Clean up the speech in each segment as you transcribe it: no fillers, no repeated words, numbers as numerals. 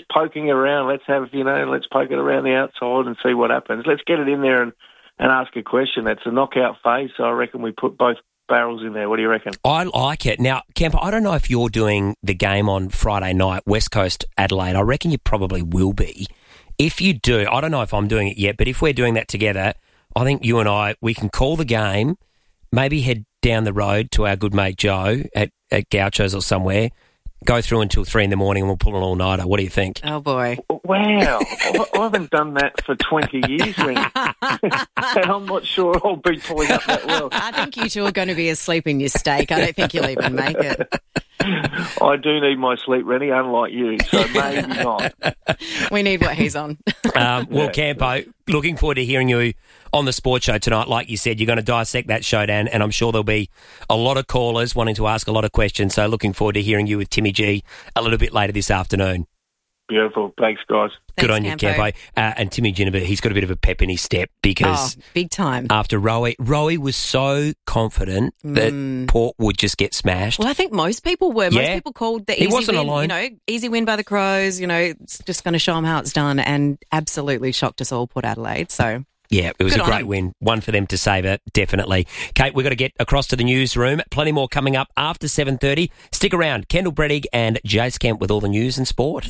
poking around. Let's poke it around the outside and see what happens. Let's get it in there and ask a question. It's a knockout phase, so I reckon we put both barrels in there. What do you reckon? I like it. Now, Kemper, I don't know if you're doing the game on Friday night, West Coast Adelaide. I reckon you probably will be. If you do, I don't know if I'm doing it yet, but if we're doing that together, I think you and I, we can call the game, maybe head down the road to our good mate Joe at Gaucho's or somewhere, go through until 3 a.m. and we'll pull an all-nighter. What do you think? Oh, boy. Wow. I haven't done that for 20 years, Ring. And I'm not sure I'll be pulling up that well. I think you two are going to be asleep in your steak. I don't think you'll even make it. I do need my sleep, Rennie, unlike you, so maybe not. We need what he's on. Well, Campo, looking forward to hearing you on the sports show tonight. Like you said, you're going to dissect that showdown, and I'm sure there'll be a lot of callers wanting to ask a lot of questions, so looking forward to hearing you with Timmy G a little bit later this afternoon. Beautiful. Thanks, guys. Good on you, Campo. And Timmy Ginnivan, he's got a bit of a pep in his step because... big time. After Rowie was so confident that Port would just get smashed. Well, I think most people were. Yeah. Most people called the easy He wasn't win, alone. Easy win by the Crows, it's just going to show them how it's done, and absolutely shocked us all, Port Adelaide, so... Yeah, it was Good a great win. One for them to savour, definitely. Kate, we've got to get across to the newsroom. Plenty more coming up after 7:30. Stick around. Kendall Brettig and Jace Kemp with all the news and sport.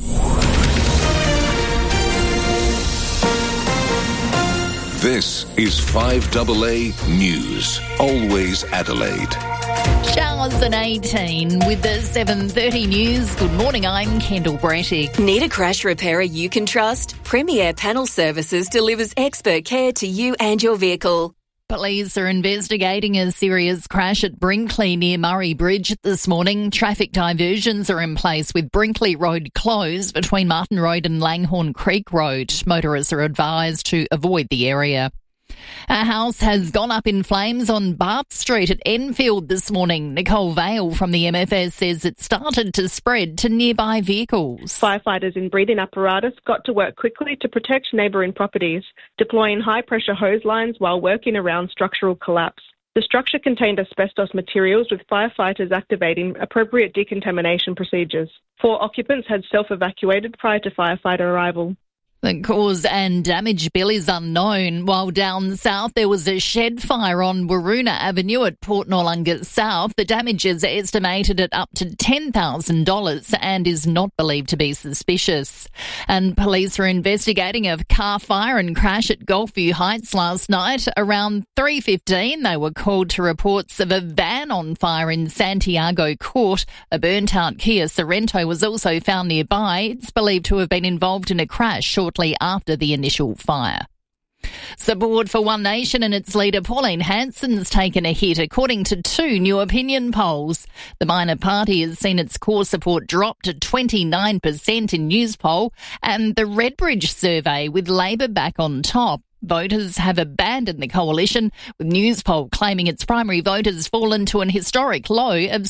This is 5AA News. Always Adelaide. Showers at 18 with the 7:30 news. Good morning, I'm Kendall Brettig. Need a crash repairer you can trust? Premier Panel Services delivers expert care to you and your vehicle. Police are investigating a serious crash at Brinkley near Murray Bridge this morning. Traffic diversions are in place with Brinkley Road closed between Martin Road and Langhorne Creek Road. Motorists are advised to avoid the area. A house has gone up in flames on Bath Street at Enfield this morning. Nicole Vale from the MFS says it started to spread to nearby vehicles. Firefighters in breathing apparatus got to work quickly to protect neighbouring properties, deploying high-pressure hose lines while working around structural collapse. The structure contained asbestos materials, with firefighters activating appropriate decontamination procedures. 4 occupants had self-evacuated prior to firefighter arrival. The cause and damage bill is unknown. While down south, there was a shed fire on Waroona Avenue at Port Noarlunga South. The damage is estimated at up to $10,000 and is not believed to be suspicious. And police are investigating a car fire and crash at Gulfview Heights last night. Around 3:15, they were called to reports of a van on fire in Santiago Court. A burnt-out Kia Sorrento was also found nearby. It's believed to have been involved in a crash shortly after the initial fire. Support for One Nation and its leader Pauline Hanson's taken a hit, according to 2 new opinion polls. The minor party has seen its core support drop to 29% in Newspoll, and the Redbridge survey with Labor back on top. Voters have abandoned the coalition, with Newspoll claiming its primary voters fallen to an historic low of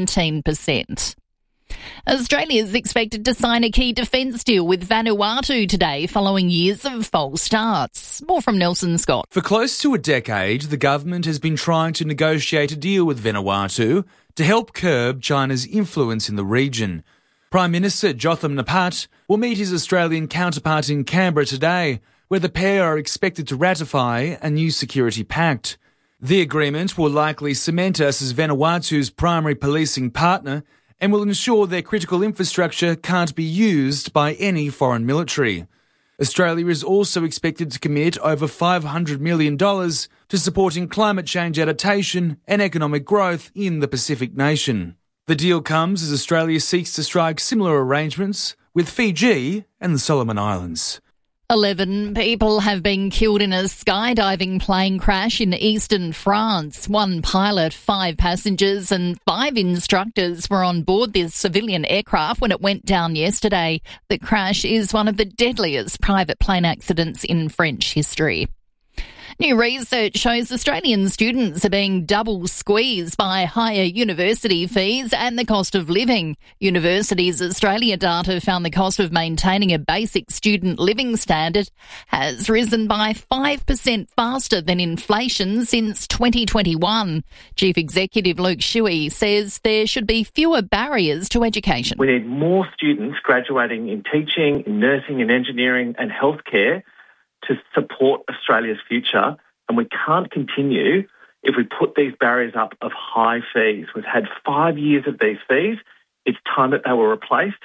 17%. Australia is expected to sign a key defence deal with Vanuatu today following years of false starts. More from Nelson Scott. For close to a decade, the government has been trying to negotiate a deal with Vanuatu to help curb China's influence in the region. Prime Minister Jotham Napat will meet his Australian counterpart in Canberra today, where the pair are expected to ratify a new security pact. The agreement will likely cement us as Vanuatu's primary policing partner and will ensure their critical infrastructure can't be used by any foreign military. Australia is also expected to commit over $500 million to supporting climate change adaptation and economic growth in the Pacific nation. The deal comes as Australia seeks to strike similar arrangements with Fiji and the Solomon Islands. 11 people have been killed in a skydiving plane crash in eastern France. 1 pilot, 5 passengers and 5 instructors were on board this civilian aircraft when it went down yesterday. The crash is one of the deadliest private plane accidents in French history. New research shows Australian students are being double squeezed by higher university fees and the cost of living. Universities Australia data found the cost of maintaining a basic student living standard has risen by 5% faster than inflation since 2021. Chief Executive Luke Shuey says there should be fewer barriers to education. We need more students graduating in teaching, in nursing, in engineering and healthcare to support Australia's future, and we can't continue if we put these barriers up of high fees. We've had 5 years of these fees. It's time that they were replaced.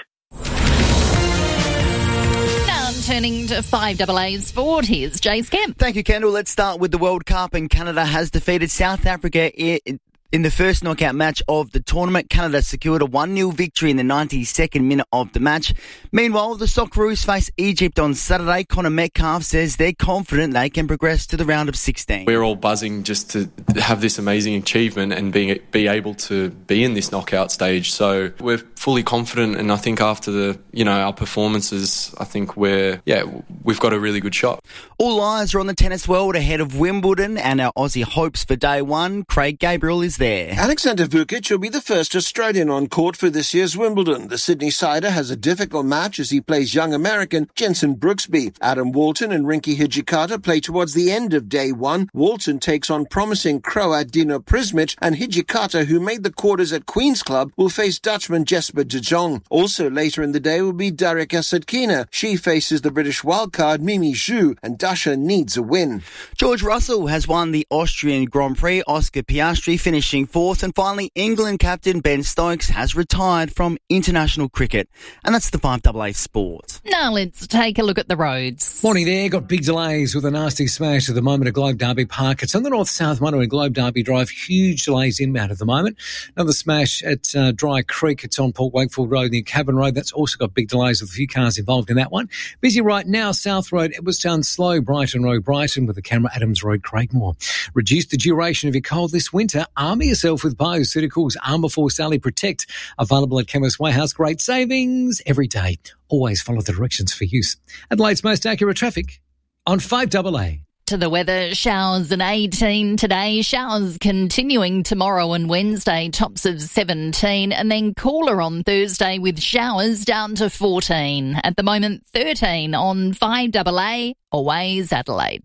Now turning to 5AA Sport, here's Jace Kemp. Thank you, Kendall. Let's start with the World Cup, and Canada has defeated South Africa in the first knockout match of the tournament. Canada secured a 1-0 victory in the 92nd minute of the match. Meanwhile, the Socceroos face Egypt on Saturday. Connor Metcalf says they're confident they can progress to the round of 16. We're all buzzing just to have this amazing achievement and be able to be in this knockout stage. So we're fully confident, and I think after our performances, I think we've got a really good shot. All eyes are on the tennis world ahead of Wimbledon and our Aussie hopes for day one. Craig Gabriel is there. Alexander Vukic will be the first Australian on court for this year's Wimbledon. The Sydney sider has a difficult match as he plays young American Jensen Brooksby. Adam Walton and Rinky Hijikata play towards the end of day one. Walton takes on promising Croat Dino Prismic, and Hijikata, who made the quarters at Queen's Club, will face Dutchman Jesper de Jong. Also later in the day will be Darika Sadkina. She faces the British wildcard Mimi Zhu, and Dasha needs a win. George Russell has won the Austrian Grand Prix. Oscar Piastri finishing fourth, and finally England captain Ben Stokes has retired from international cricket. And that's the 5AA Sport. Now let's take a look at the roads. Morning there. Got big delays with a nasty smash at the moment at Globe Derby Park. It's on the north-south motorway, Globe Derby Drive. Huge delays inbound at the moment. Another smash at Dry Creek. It's on Port Wakefield Road near Cabin Road. That's also got big delays with a few cars involved in that one. Busy right now, South Road, Edwardstown Slow, Brighton Road, Brighton with the camera, Adams Road, Craigmore. Reduce the duration of your cold this winter. Army yourself with Bioceuticals Armour Force Sally Protect. Available at Chemist Warehouse. Great savings every day. Always follow the directions for use. Adelaide's most accurate traffic on 5AA. To the weather, showers at 18 today, showers continuing tomorrow and Wednesday, tops of 17, and then cooler on Thursday with showers down to 14. At the moment, 13 on 5AA, always Adelaide.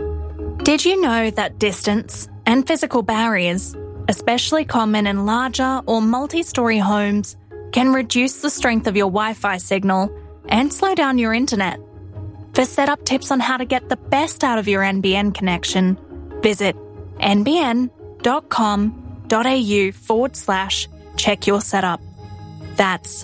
Did you know that distance and physical barriers, especially common in larger or multi-storey homes, can reduce the strength of your Wi-Fi signal and slow down your internet? For setup tips on how to get the best out of your NBN connection, visit nbn.com.au/check your setup. That's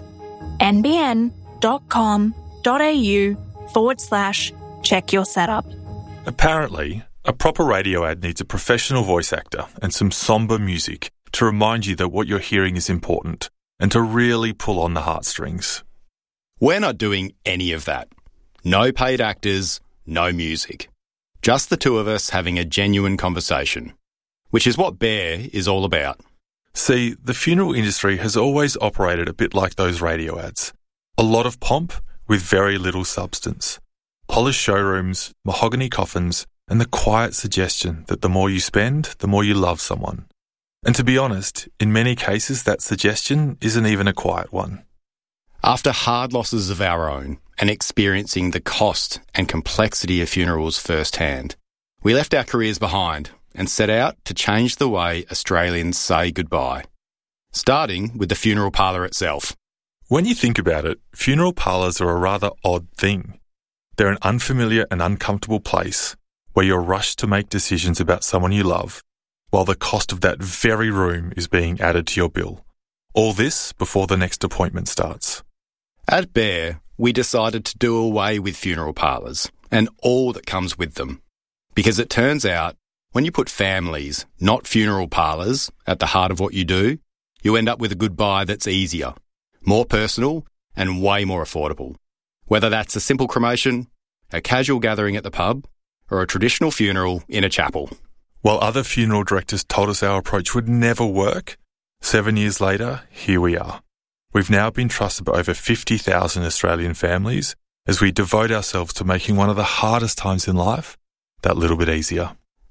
nbn.com.au/check your setup. Apparently, a proper radio ad needs a professional voice actor and some somber music to remind you that what you're hearing is important and to really pull on the heartstrings. We're not doing any of that. No paid actors, no music. Just the two of us having a genuine conversation, which is what Bear is all about. See, the funeral industry has always operated a bit like those radio ads. A lot of pomp with very little substance. Polished showrooms, mahogany coffins, and the quiet suggestion that the more you spend, the more you love someone. And to be honest, in many cases that suggestion isn't even a quiet one. After hard losses of our own and experiencing the cost and complexity of funerals firsthand, we left our careers behind and set out to change the way Australians say goodbye, starting with the funeral parlour itself. When you think about it, funeral parlours are a rather odd thing. They're an unfamiliar and uncomfortable place where you're rushed to make decisions about someone you love, while the cost of that very room is being added to your bill. All this before the next appointment starts. At Bear, we decided to do away with funeral parlours and all that comes with them. Because it turns out, when you put families, not funeral parlours, at the heart of what you do, you end up with a goodbye that's easier, more personal, and way more affordable. Whether that's a simple cremation, a casual gathering at the pub, or a traditional funeral in a chapel. While other funeral directors told us our approach would never work, 7 years later, here we are. We've now been trusted by over 50,000 Australian families as we devote ourselves to making one of the hardest times in life that little bit easier.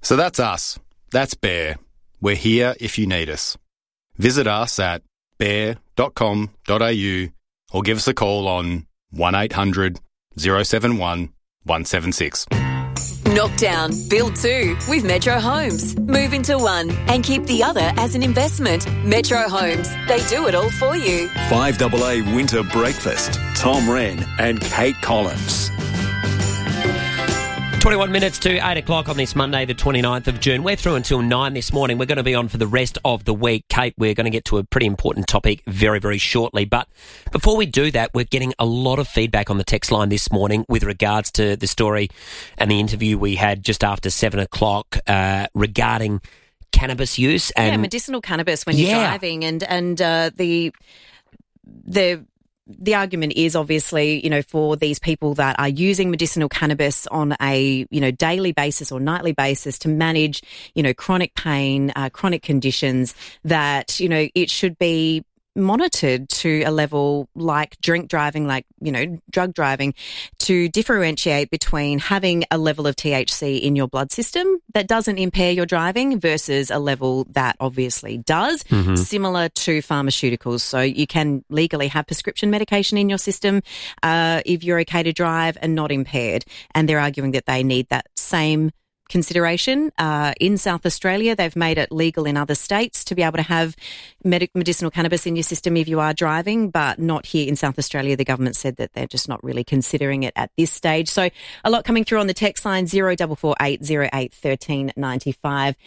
So that's us. That's Bayer. We're here if you need us. Visit us at bayer.com.au or give us a call on 1800 071 176. Knock down, build two with Metro Homes. Move into one and keep the other as an investment. Metro Homes, they do it all for you. 5AA Winter Breakfast. Tom Wren and Kate Collins. 21 minutes to 8 o'clock on this Monday, the 29th of June. We're through until 9 this morning. We're going to be on for the rest of the week. Kate, we're going to get to a pretty important topic very, very shortly. But before we do that, we're getting a lot of feedback on the text line this morning with regards to the story and the interview we had just after 7 o'clock regarding cannabis use. And medicinal cannabis when you're driving. And the argument is obviously, for these people that are using medicinal cannabis on a, daily basis or nightly basis to manage, chronic pain, chronic conditions, that, it should be monitored to a level like drink driving, like, drug driving, to differentiate between having a level of THC in your blood system that doesn't impair your driving versus a level that obviously does, similar to pharmaceuticals. So you can legally have prescription medication in your system if you're okay to drive and not impaired. And they're arguing that they need that same consideration. In South Australia, they've made it legal in other states to be able to have medicinal cannabis in your system if you are driving, but not here in South Australia. The government said that they're just not really considering it at this stage. So a lot coming through on the text line 0448 08 1395.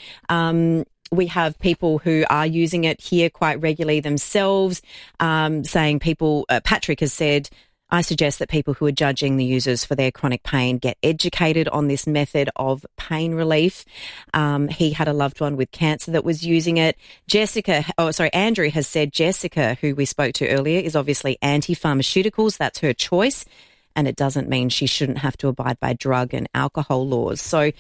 We have people who are using it here quite regularly themselves, saying Patrick has said, I suggest that people who are judging the users for their chronic pain get educated on this method of pain relief. He had a loved one with cancer that was using it. Andrew has said Jessica, who we spoke to earlier, is obviously anti-pharmaceuticals. That's her choice. And it doesn't mean she shouldn't have to abide by drug and alcohol laws. So,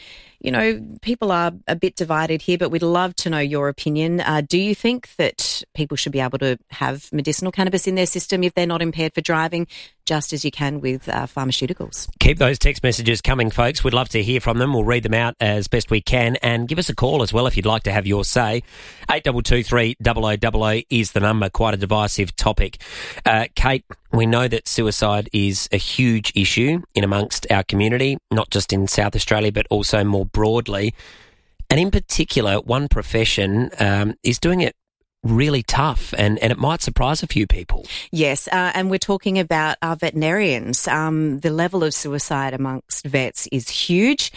people are a bit divided here, but we'd love to know your opinion. Do you think that people should be able to have medicinal cannabis in their system if they're not impaired for driving, just as you can with pharmaceuticals? Keep those text messages coming, folks. We'd love to hear from them. We'll read them out as best we can, and give us a call as well if you'd like to have your say. 8223 0000 is the number. Quite a divisive topic. Kate, we know that suicide is a huge issue in amongst our community, not just in South Australia, but also more broadly. And in particular, one profession is doing it really tough, and it might surprise a few people. Yes, and we're talking about our veterinarians. The level of suicide amongst vets is huge,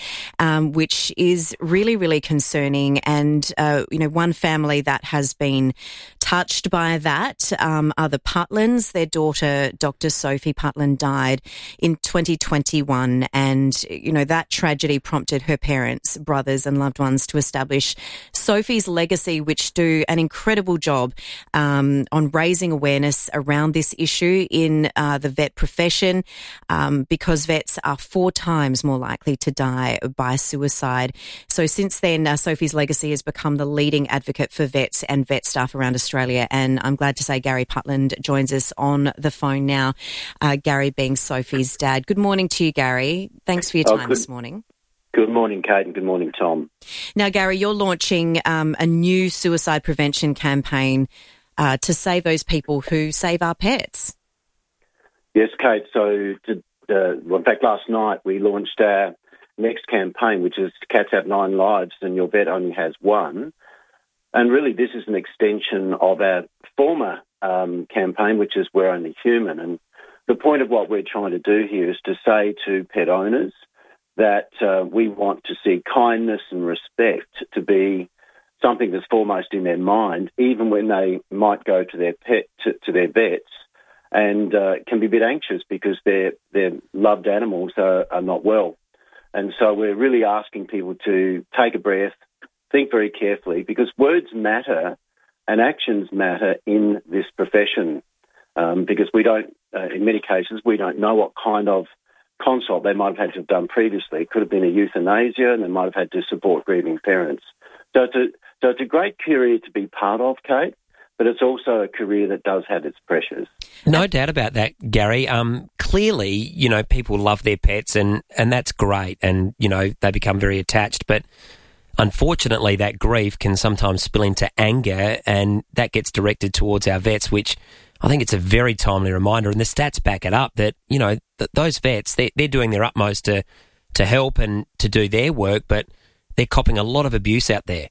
which is really, really concerning. And, one family that has been touched by that are the Putlands. Their daughter, Dr. Sophie Putland, died in 2021. And, that tragedy prompted her parents, brothers and loved ones to establish Sophie's Legacy, which do an incredible job on raising awareness around this issue in the vet profession, because vets are 4 times more likely to die by suicide. So since then, Sophie's Legacy has become the leading advocate for vets and vet staff around Australia. And I'm glad to say Gary Putland joins us on the phone now, Gary being Sophie's dad. Good morning to you, Gary. Thanks for your time this morning. Good morning, Kate, and good morning, Tom. Now, Gary, you're launching a new suicide prevention campaign to save those people who save our pets. Yes, Kate. So, in fact, last night we launched our next campaign, which is Cats Have 9 Lives and Your Vet Only Has 1. And really, this is an extension of our former campaign, which is We're Only Human. And the point of what we're trying to do here is to say to pet owners that we want to see kindness and respect to be something that's foremost in their mind, even when they might go to their pet, to their vets, and can be a bit anxious because their loved animals are not well. And so we're really asking people to take a breath, think very carefully, because words matter and actions matter in this profession, because we don't, in many cases, we don't know what kind of consult they might have had to have done previously. It could have been a euthanasia, and they might have had to support grieving parents. So it's a great career to be part of, Kate, but it's also a career that does have its pressures. No doubt about that, Gary. Clearly, people love their pets, and that's great, and, they become very attached. But unfortunately, that grief can sometimes spill into anger, and that gets directed towards our vets, which I think it's a very timely reminder. And the stats back it up that, you know, those vets, they're doing their utmost to help and to do their work, but they're copping a lot of abuse out there.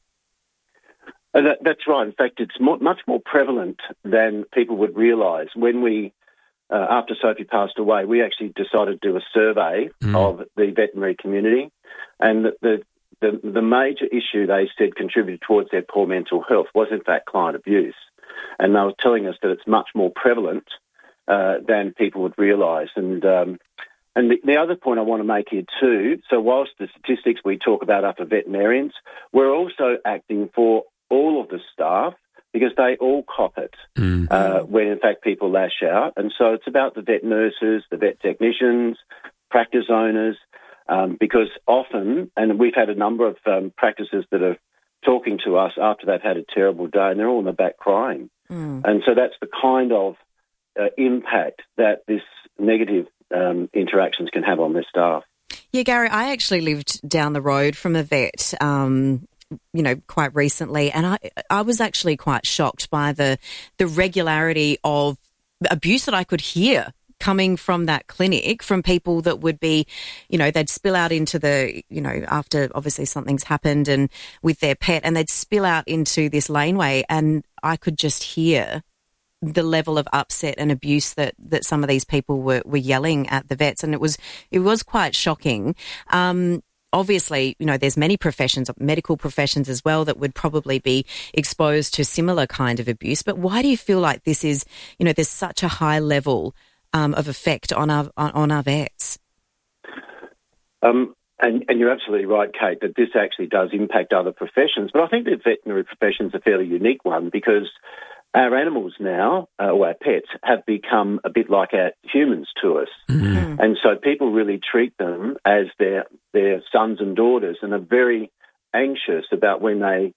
That's right. In fact, it's much more prevalent than people would realise. When we, after Sophie passed away, we actually decided to do a survey of the veterinary community, and the major issue they said contributed towards their poor mental health was, in fact, client abuse. And they were telling us that it's much more prevalent than people would realise. And the other point I want to make here too, so whilst the statistics we talk about are for veterinarians, we're also acting for all of the staff because they all cop it when, in fact, people lash out. And so it's about the vet nurses, the vet technicians, practice owners, because often, and we've had a number of practices that are talking to us after they've had a terrible day, and they're all in the back crying. And so that's the kind of impact that this negative interactions can have on their staff. Yeah, Gary, I actually lived down the road from a vet, quite recently, and I was actually quite shocked by the regularity of abuse that I could hear coming from that clinic, from people that would be, they'd spill out into the, after obviously something's happened and with their pet, and they'd spill out into this laneway, and I could just hear the level of upset and abuse that some of these people were yelling at the vets, and it was quite shocking. Obviously, there's many professions, medical professions as well, that would probably be exposed to similar kind of abuse. But why do you feel like this is, there's such a high level of effect on our vets? And you're absolutely right, Kate, that this actually does impact other professions. But I think the veterinary profession's a fairly unique one because our animals now, or our pets, have become a bit like our humans to us. And so people really treat them as their sons and daughters and are very anxious about when they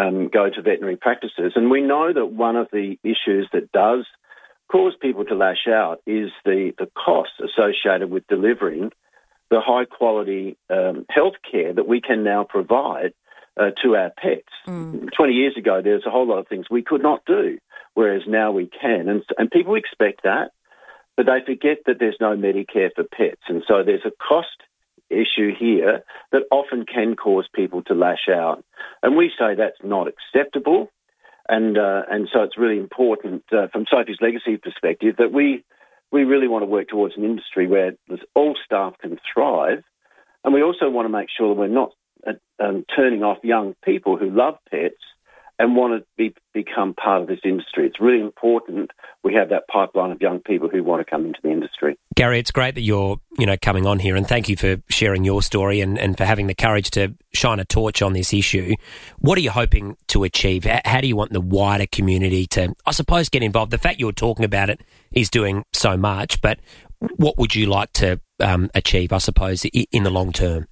go to veterinary practices. And we know that one of the issues that does cause people to lash out is the costs associated with delivering the high-quality health care that we can now provide to our pets. 20 years ago, there's a whole lot of things we could not do, whereas now we can. And people expect that, but they forget that there's no Medicare for pets. And so there's a cost issue here that often can cause people to lash out. And we say that's not acceptable. And so it's really important from Sophie's legacy perspective that we really want to work towards an industry where all staff can thrive. And we also want to make sure that we're not turning off young people who love pets and want to become part of this industry. It's really important we have that pipeline of young people who want to come into the industry. Gary, it's great that you're coming on here, and thank you for sharing your story and for having the courage to shine a torch on this issue. What are you hoping to achieve? How do you want the wider community to, I suppose, get involved? The fact you're talking about it is doing so much, but what would you like to achieve, I suppose, in the long term?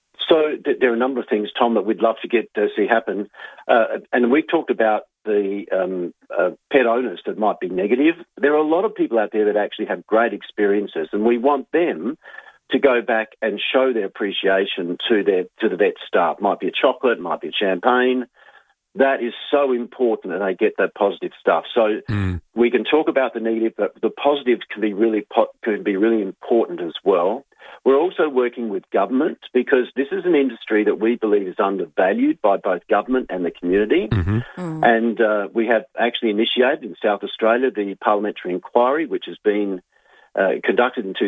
So there are a number of things, Tom, that we'd love to see happen. And we've talked about the pet owners that might be negative. There are a lot of people out there that actually have great experiences, and we want them to go back and show their appreciation to the vet staff. Might be a chocolate, might be a champagne. That is so important that they get that positive stuff. So we can talk about the negative, but the positives can be really important as well. We're also working with government because this is an industry that we believe is undervalued by both government and the community. And we have actually initiated in South Australia the parliamentary inquiry, which has been conducted in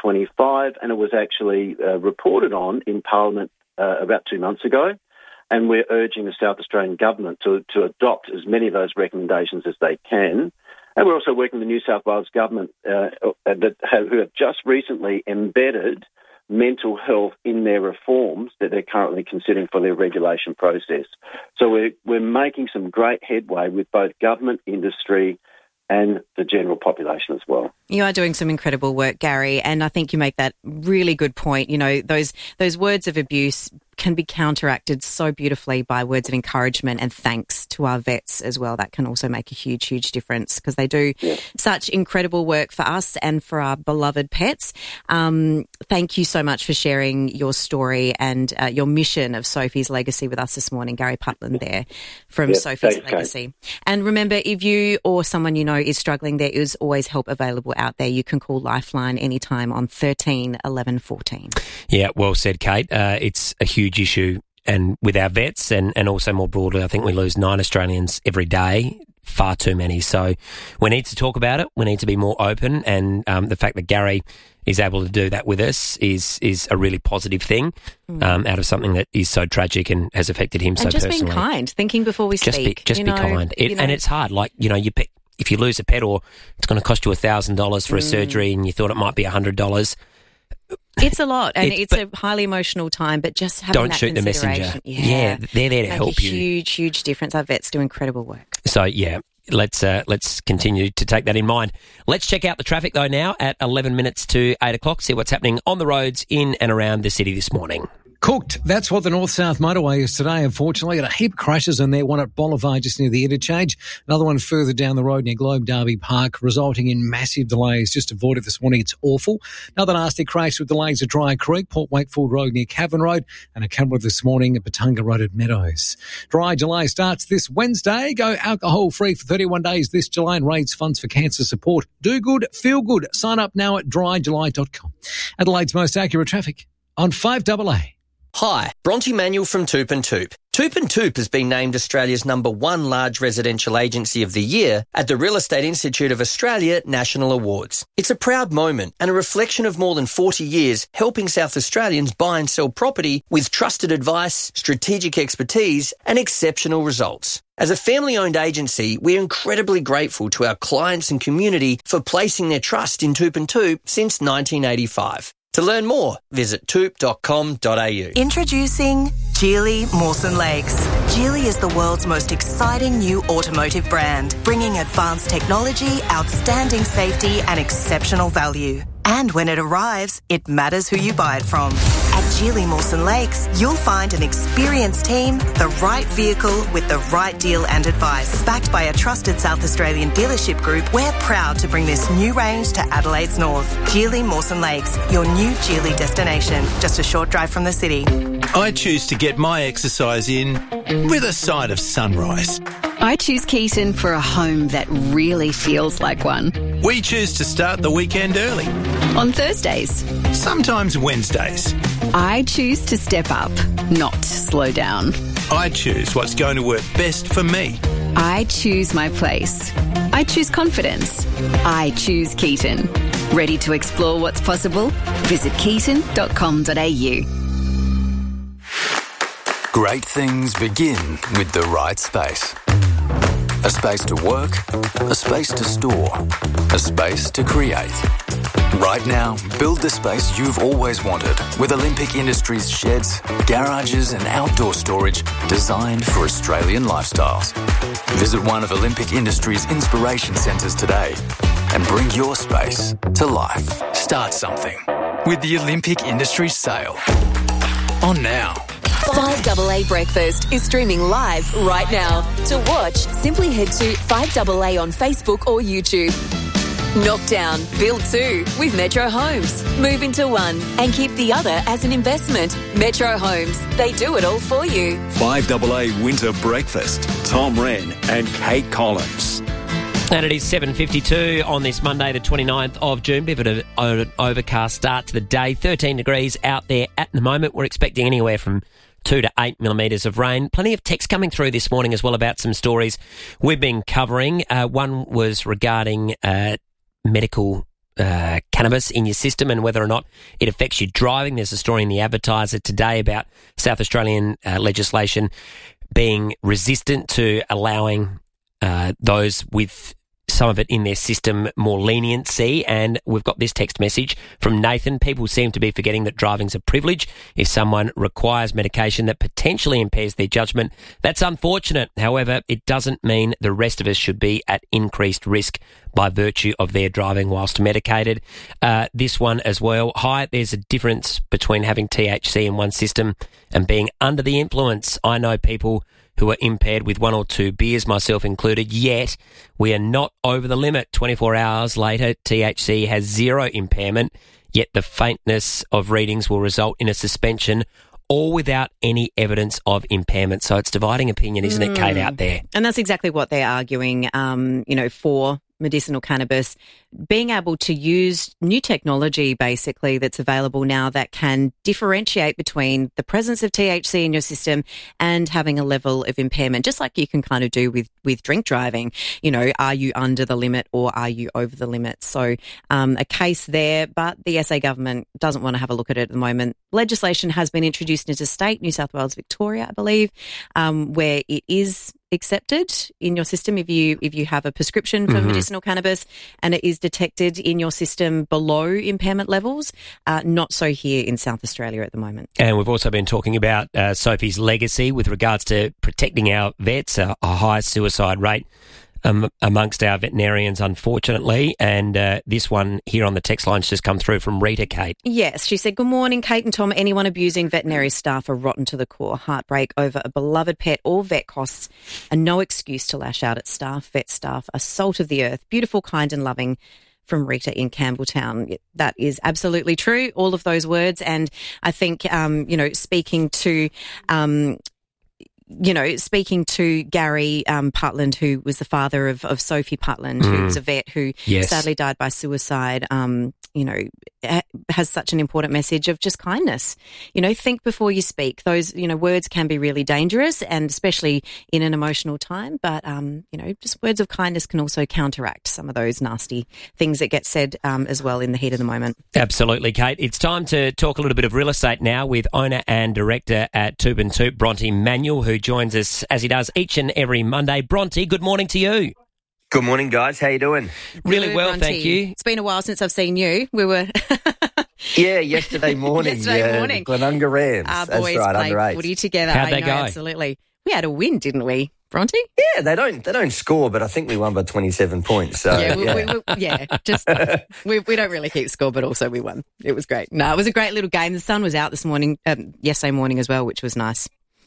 2025, and it was actually reported on in Parliament about 2 months ago. And we're urging the South Australian government to adopt as many of those recommendations as they can. And we're also working with the New South Wales government who have just recently embedded mental health in their reforms that they're currently considering for their regulation process. So we're making some great headway with both government, industry, and the general population as well. You are doing some incredible work, Gary, and I think you make that really good point. Those words of abuse can be counteracted so beautifully by words of encouragement and thanks to our vets as well. That can also make a huge, huge difference because they do such incredible work for us and for our beloved pets. Thank you so much for sharing your story and your mission of Sophie's Legacy with us this morning, Gary Putland there from Sophie's Legacy. And remember, if you or someone you know is struggling, there is always help available out there. You can call Lifeline anytime on 13 11 14. Yeah, well said, Kate. It's a huge issue, and with our vets and also more broadly, I think we lose 9 Australians every day, far too many. So we need to talk about it. We need to be more open, and the fact that Gary is able to do that with us is a really positive thing out of something that is so tragic and has affected him so personally. And just being kind, thinking before we speak. Just be kind. And it's hard. Like, if you lose a pet or it's going to cost you $1,000 for a surgery and you thought it might be $100, it's a lot, and it's a highly emotional time, but just having don't that shoot the messenger. Yeah, they're there to help you. Huge, huge difference. Our vets do incredible work. So, let's continue to take that in mind. Let's check out the traffic, though, now at 11 minutes to 8 o'clock, see what's happening on the roads in and around the city this morning. Cooked. That's what the north-south motorway is today, unfortunately. Got a heap of crashes in there, one at Boulevard just near the interchange, another one further down the road near Globe Derby Park, resulting in massive delays. Just avoided this morning. It's awful. Another nasty crash with delays at Dry Creek, Port Wakefield Road near Cavan Road, and a camera this morning at Patunga Road at Meadows. Dry July starts this Wednesday. Go alcohol-free for 31 days this July and raise funds for cancer support. Do good, feel good. Sign up now at dryjuly.com. Adelaide's most accurate traffic on 5AA. Hi, Bronte Manuel from Toop and Toop. Toop and Toop has been named Australia's #1 large residential agency of the year at the Real Estate Institute of Australia National Awards. It's a proud moment and a reflection of more than 40 years helping South Australians buy and sell property with trusted advice, strategic expertise and exceptional results. As a family-owned agency, we're incredibly grateful to our clients and community for placing their trust in Toop and Toop since 1985. To learn more, visit toop.com.au. Introducing Geely Mawson Lakes. Geely is the world's most exciting new automotive brand, bringing advanced technology, outstanding safety and exceptional value. And when it arrives, it matters who you buy it from. At Geely Mawson Lakes, you'll find an experienced team, the right vehicle with the right deal and advice. Backed by a trusted South Australian dealership group, we're proud to bring this new range to Adelaide's north. Geely Mawson Lakes, your new Geely destination, just a short drive from the city. I choose to get my exercise in with a side of sunrise. I choose Keaton for a home that really feels like one. We choose to start the weekend early. On Thursdays. Sometimes Wednesdays. I choose to step up, not slow down. I choose what's going to work best for me. I choose my place. I choose confidence. I choose Keaton. Ready to explore what's possible? Visit keaton.com.au. Great things begin with the right space. A space to work, a space to store, a space to create. Right now, build the space you've always wanted with Olympic Industries sheds, garages and outdoor storage designed for Australian lifestyles. Visit one of Olympic Industries' inspiration centres today and bring your space to life. Start something with the Olympic Industries sale. On now. 5AA Breakfast is streaming live right now. To watch, simply head to 5AA on Facebook or YouTube. Knock down, build two with Metro Homes. Move into one and keep the other as an investment. Metro Homes, they do it all for you. 5AA Winter Breakfast. Tom Wren and Kate Collins. And it is 7:52 on this Monday, the 29th of June. Bit of an overcast start to the day. 13 degrees out there at the moment. We're expecting anywhere from 2 to 8 millimetres of rain. Plenty of text coming through this morning as well about some stories we've been covering. One was regarding medical cannabis in your system and whether or not it affects your driving. There's a story in the Advertiser today about South Australian legislation being resistant to allowing those with some of it in their system more leniency. And we've got this text message from Nathan. People seem to be forgetting that driving's a privilege. If someone requires medication that potentially impairs their judgment, that's unfortunate. However, it doesn't mean the rest of us should be at increased risk by virtue of their driving whilst medicated. This one as well. Hi, there's a difference between having THC in one system and being under the influence. I know people who are impaired with 1 or 2 beers, myself included, yet we are not over the limit. 24 hours later, THC has 0 impairment, yet the faintness of readings will result in a suspension, all without any evidence of impairment. So it's dividing opinion, isn't it, Kate, out there? And that's exactly what they're arguing, for medicinal cannabis, being able to use new technology basically that's available now that can differentiate between the presence of THC in your system and having a level of impairment, just like you can kind of do with drink driving. Are you under the limit or are you over the limit? So a case there, but the SA government doesn't want to have a look at it at the moment. Legislation has been introduced into state, New South Wales, Victoria, I believe, where it is accepted in your system if you have a prescription for medicinal cannabis and it is detected in your system below impairment levels. Not so here in South Australia at the moment. And we've also been talking about Sophie's legacy with regards to protecting our vets, a high suicide rate amongst our veterinarians, unfortunately. And this one here on the text line's just come through from Rita, Kate. Yes, she said, "Good morning, Kate and Tom. Anyone abusing veterinary staff are rotten to the core. Heartbreak over a beloved pet or vet costs and no excuse to lash out at staff. Vet staff are salt of the earth. Beautiful, kind and loving." From Rita in Campbelltown. That is absolutely true, all of those words. And I think, speaking to Gary Putland, who was the father of Sophie Putland, who was a vet who sadly died by suicide, has such an important message of just kindness. Think before you speak. Those, words can be really dangerous, and especially in an emotional time. But, just words of kindness can also counteract some of those nasty things that get said as well in the heat of the moment. Absolutely, Kate. It's time to talk a little bit of real estate now with owner and director at Toop and Toop, Bronte Manuel, who joins us as he does each and every Monday. Bronte, good morning to you. Good morning, guys. How you doing? Really Good, well, Bronte. thank you. It's been a while since I've seen you. We were... Yeah, yesterday morning. morning. Glenunga Rams. Our That's boys right, played under 8. footy together. How'd they go? Absolutely. We had a win, didn't we, Bronte? Yeah, they don't score, but I think we won by 27 points. So we don't really keep score, but also we won. It was great. No, it was a great little game. The sun was out this morning, yesterday morning as well, which was nice.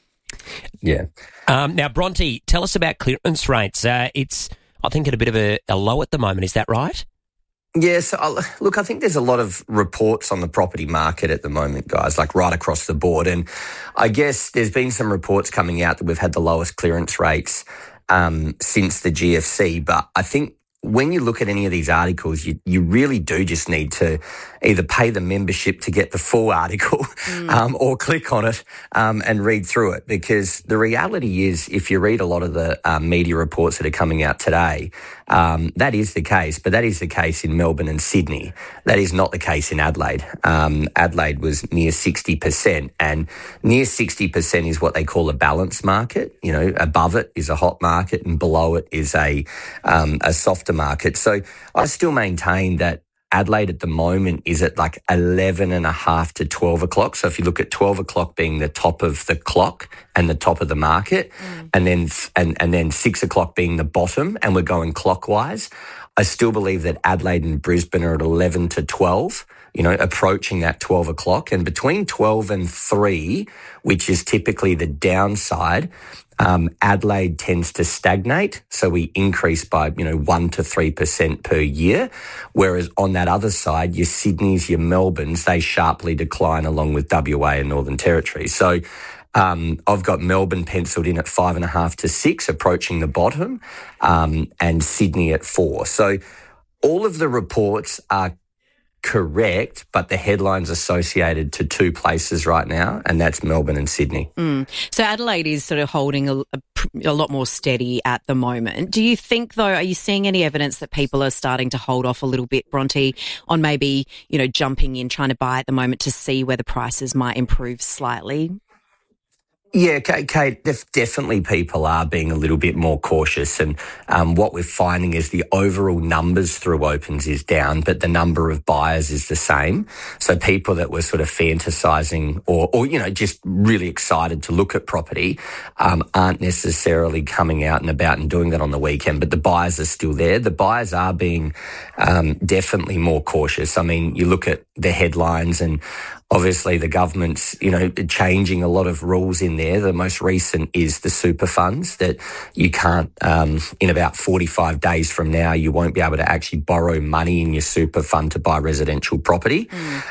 Yeah. Now, Bronte, tell us about clearance rates. It's, I think, at a bit of a low at the moment. Is that right? Yes. Look, I think there's a lot of reports on the property market at the moment, guys, like right across the board. And I guess there's been some reports coming out that we've had the lowest clearance rates since the GFC. But I think when you look at any of these articles, you really do just need to either pay the membership to get the full article or click on it and read through it. Because the reality is, if you read a lot of the media reports that are coming out today, that is the case. But that is the case in Melbourne and Sydney. That is not the case in Adelaide. Adelaide was near 60%, and near 60% is what they call a balanced market. Above it is a hot market and below it is a softer market. So I still maintain that Adelaide at the moment is at like 11.5 to 12 o'clock. So if you look at 12 o'clock being the top of the clock and the top of the market, and then 6 o'clock being the bottom, and we're going clockwise, I still believe that Adelaide and Brisbane are at 11 to 12. Approaching that 12 o'clock. And between 12 and 3, which is typically the downside, Adelaide tends to stagnate. So we increase by, 1 to 3% per year. Whereas on that other side, your Sydneys, your Melbournes, they sharply decline along with WA and Northern Territory. So I've got Melbourne penciled in at 5.5 to 6, approaching the bottom, and Sydney at 4. So all of the reports are correct, but the headline's associated to 2 places right now, and that's Melbourne and Sydney. So Adelaide is sort of holding a lot more steady at the moment. Do you think, though, are you seeing any evidence that people are starting to hold off a little bit, Bronte, on maybe, jumping in, trying to buy at the moment to see where the prices might improve slightly? Yeah, Kate, definitely people are being a little bit more cautious, and what we're finding is the overall numbers through opens is down, but the number of buyers is the same. So people that were sort of fantasising or just really excited to look at property aren't necessarily coming out and about and doing that on the weekend, but the buyers are still there. The buyers are being definitely more cautious. I mean, you look at the headlines and obviously the government's, changing a lot of rules in there. The most recent is the super funds that you can't, in about 45 days from now, you won't be able to actually borrow money in your super fund to buy residential property.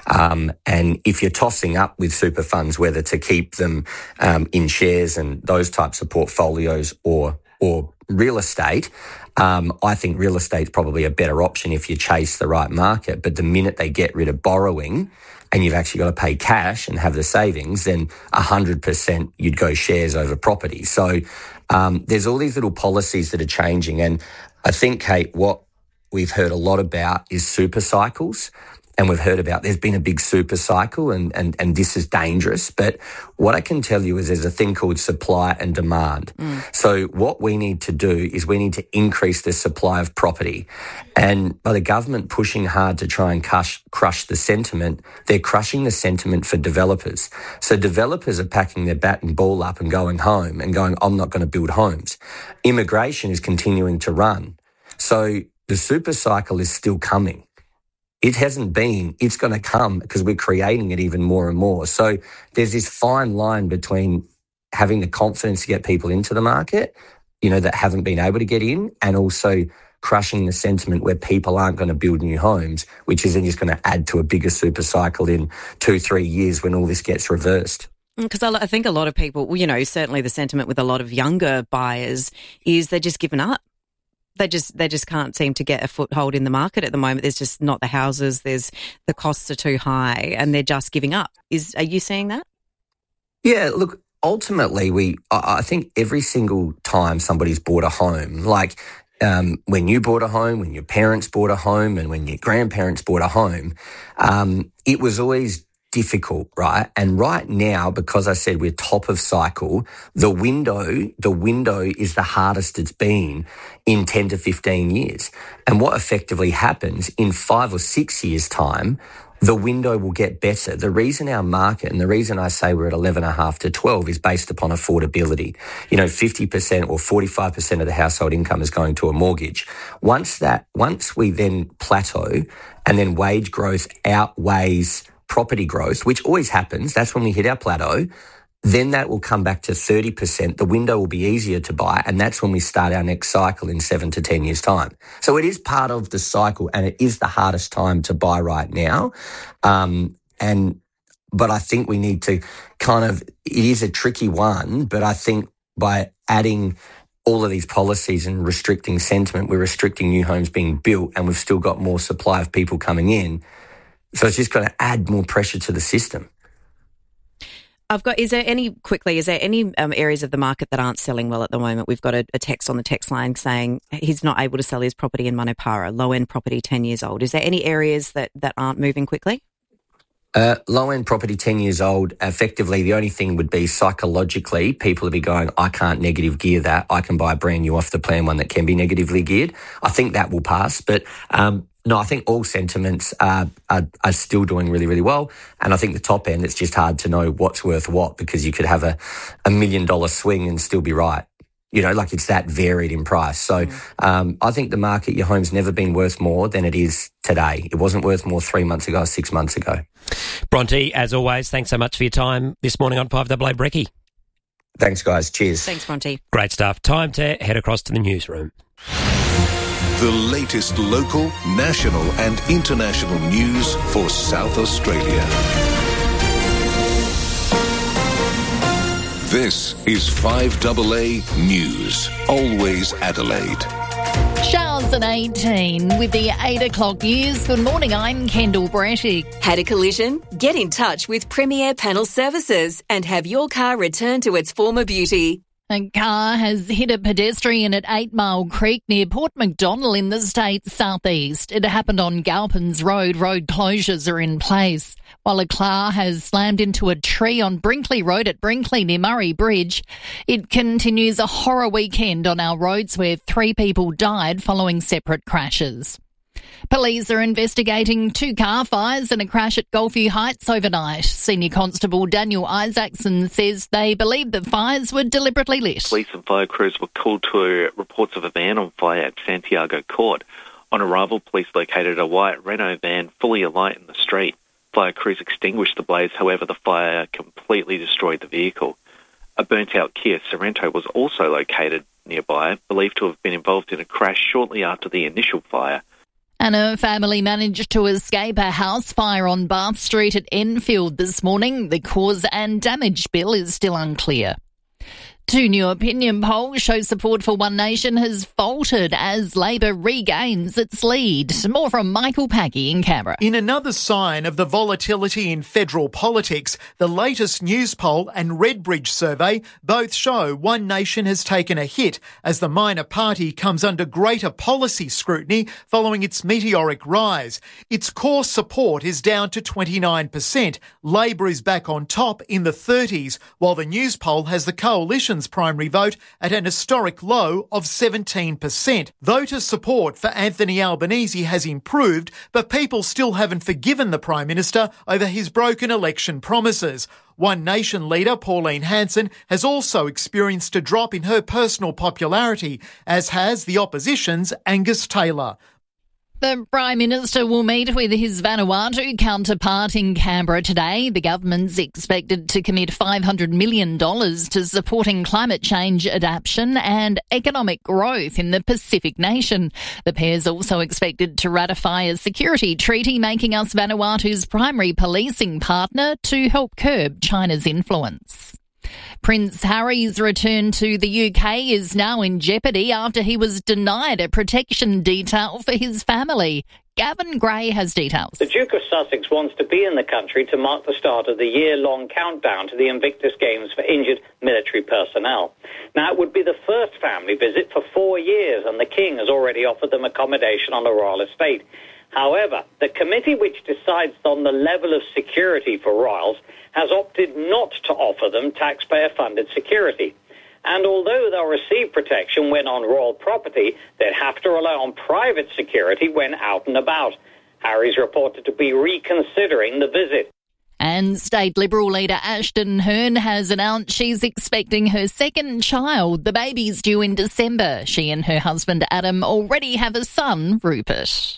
And if you're tossing up with super funds, whether to keep them in shares and those types of portfolios or real estate, I think real estate's probably a better option if you chase the right market. But the minute they get rid of borrowing, and you've actually got to pay cash and have the savings, then 100% you'd go shares over property. So there's all these little policies that are changing. And I think, Kate, what we've heard a lot about is super cycles. And we've heard about there's been a big super cycle and this is dangerous. But what I can tell you is there's a thing called supply and demand. So what we need to do is we need to increase the supply of property. And by the government pushing hard to try and crush the sentiment, they're crushing the sentiment for developers. So developers are packing their bat and ball up and going home and going, I'm not going to build homes. Immigration is continuing to run. So the super cycle is still coming. It hasn't been, it's going to come because we're creating it even more and more. So there's this fine line between having the confidence to get people into the market, that haven't been able to get in, and also crushing the sentiment where people aren't going to build new homes, which is then just going to add to a bigger super cycle in 2-3 years when all this gets reversed. Because I think a lot of people, certainly the sentiment with a lot of younger buyers is they're just given up. They just can't seem to get a foothold in the market at the moment. There's just not the houses. The costs are too high, and they're just giving up. Are you seeing that? Yeah. Look, ultimately, I think every single time somebody's bought a home, like when you bought a home, when your parents bought a home, and when your grandparents bought a home, it was always difficult, right? And right now, because I said we're top of cycle, the window is the hardest it's been in 10 to 15 years. And what effectively happens in 5 or 6 years' time, the window will get better. The reason our market and the reason I say we're at 11.5 to 12 is based upon affordability. 50% or 45% of the household income is going to a mortgage. Once we then plateau and then wage growth outweighs property growth, which always happens, that's when we hit our plateau, then that will come back to 30%. The window will be easier to buy, and that's when we start our next cycle in 7 to 10 years' time. So it is part of the cycle, and it is the hardest time to buy right now. But I think we need to it is a tricky one, but I think by adding all of these policies and restricting sentiment, we're restricting new homes being built, and we've still got more supply of people coming in. So it's just going to add more pressure to the system. Is there any areas of the market that aren't selling well at the moment? We've got a text on the text line saying he's not able to sell his property in Manupara, low-end property, 10 years old. Is there any areas that aren't moving quickly? Low-end property, 10 years old, effectively the only thing would be psychologically, people would be going, I can't negative gear that. I can buy a brand new off the plan one that can be negatively geared. I think that will pass, but no, I think all sentiments are still doing really, really well. And I think the top end, it's just hard to know what's worth what, because you could have a $1 million swing and still be right. It's that varied in price. So I think the market, your home's never been worth more than it is today. It wasn't worth more 3 months ago, 6 months ago. Bronte, as always, thanks so much for your time this morning on 5AA Brekkie. Thanks, guys. Cheers. Thanks, Bronte. Great stuff. Time to head across to the newsroom. The latest local, national and international news for South Australia. This is 5AA News, always Adelaide. Showers at 18 with the 8 o'clock news. Good morning, I'm Kendall Brettig. Had a collision? Get in touch with Premier Panel Services and have your car returned to its former beauty. A car has hit a pedestrian at 8 Mile Creek near Port MacDonnell in the state's southeast. It happened on Galpins Road. Road closures are in place. While a car has slammed into a tree on Brinkley Road at Brinkley near Murray Bridge. It continues a horror weekend on our roads where 3 people died following separate crashes. Police are investigating 2 car fires and a crash at Golfview Heights overnight. Senior Constable Daniel Isaacson says they believe the fires were deliberately lit. Police and fire crews were called to reports of a van on fire at Santiago Court. On arrival, police located a white Renault van fully alight in the street. Fire crews extinguished the blaze, however the fire completely destroyed the vehicle. A burnt-out Kia Sorento was also located nearby, believed to have been involved in a crash shortly after the initial fire. And a family managed to escape a house fire on Bath Street at Enfield this morning. The cause and damage bill is still unclear. 2 new opinion polls show support for One Nation has faltered as Labor regains its lead. More from Michael Paggy in Canberra. In another sign of the volatility in federal politics, the latest news poll and Redbridge survey both show One Nation has taken a hit as the minor party comes under greater policy scrutiny following its meteoric rise. Its core support is down to 29%. Labor is back on top in the 30s, while the news poll has the coalition's primary vote at an historic low of 17%. Voter support for Anthony Albanese has improved, but people still haven't forgiven the Prime Minister over his broken election promises. One Nation leader Pauline Hanson has also experienced a drop in her personal popularity, as has the opposition's Angus Taylor. The Prime Minister will meet with his Vanuatu counterpart in Canberra today. The government's expected to commit $500 million to supporting climate change adaptation and economic growth in the Pacific nation. The pair's also expected to ratify a security treaty making us Vanuatu's primary policing partner to help curb China's influence. Prince Harry's return to the UK is now in jeopardy after he was denied a protection detail for his family. Gavin Gray has details. The Duke of Sussex wants to be in the country to mark the start of the year-long countdown to the Invictus Games for injured military personnel. Now, it would be the first family visit for 4 years, and the King has already offered them accommodation on the royal estate. However, the committee which decides on the level of security for royals has opted not to offer them taxpayer-funded security. And although they'll receive protection when on royal property, they'd have to rely on private security when out and about. Harry's reported to be reconsidering the visit. And State Liberal leader Ashton Hearn has announced she's expecting her second child. The baby's due in December. She and her husband Adam already have a son, Rupert.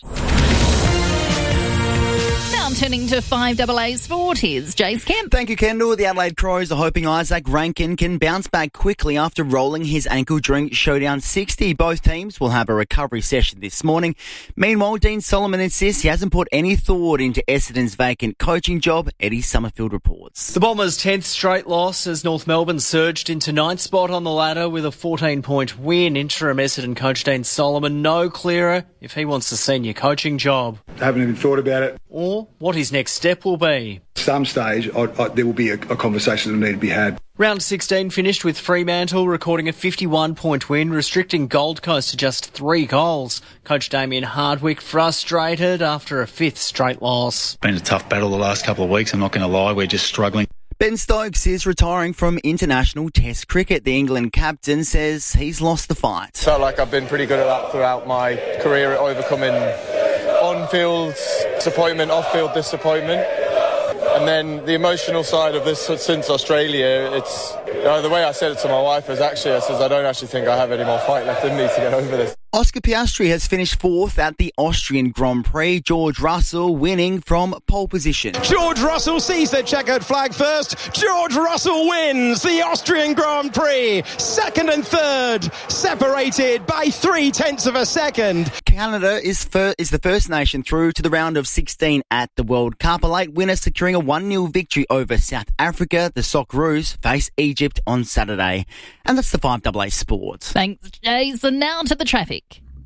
Now turning to 5AA Sport, here's Jace Kemp. Thank you, Kendall. The Adelaide Crows are hoping Isaac Rankin can bounce back quickly after rolling his ankle during Showdown 60. Both teams will have a recovery session this morning. Meanwhile, Dean Solomon insists he hasn't put any thought into Essendon's vacant coaching job. Eddie Summerfield reports. The Bombers' 10th straight loss as North Melbourne surged into 9th spot on the ladder with a 14-point win. Interim Essendon coach Dean Solomon no clearer if he wants the senior coaching job. I haven't even thought about it. Or what his next step will be. Some stage, there will be a conversation that will need to be had. Round 16 finished with Fremantle recording a 51-point win, restricting Gold Coast to just 3 goals. Coach Damien Hardwick frustrated after a 5th straight loss. Been a tough battle the last couple of weeks, I'm not going to lie, we're just struggling. Ben Stokes is retiring from international Test cricket. The England captain says he's lost the fight. Felt like I've been pretty good at that throughout my career, at overcoming on-field disappointment, off-field disappointment. And then the emotional side of this since Australia, it's the way I said it to my wife is actually, I says, I don't actually think I have any more fight left in me to get over this. Oscar Piastri has finished 4th at the Austrian Grand Prix. George Russell winning from pole position. George Russell sees the checkered flag first. George Russell wins the Austrian Grand Prix. 2nd and 3rd, separated by 0.3 of a second. Canada is the first nation through to the round of 16 at the World Cup. A late winner securing a 1-0 victory over South Africa. The Socceroos face Egypt on Saturday. And that's the 5AA Sports. Thanks, Jason. Now to the traffic.